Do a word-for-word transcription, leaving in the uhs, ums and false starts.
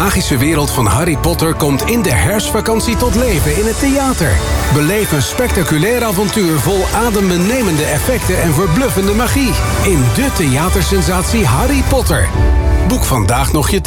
magische wereld van Harry Potter komt in de herfstvakantie tot leven in het theater. Beleef een spectaculair avontuur vol adembenemende effecten en verbluffende magie. In de theatersensatie Harry Potter. Boek vandaag nog je